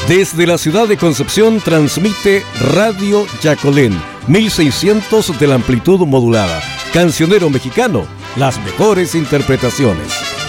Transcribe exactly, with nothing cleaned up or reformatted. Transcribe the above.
Desde la ciudad de Concepción transmite Radio Yacolén, mil seiscientos de la amplitud modulada. Cancionero mexicano, las mejores interpretaciones.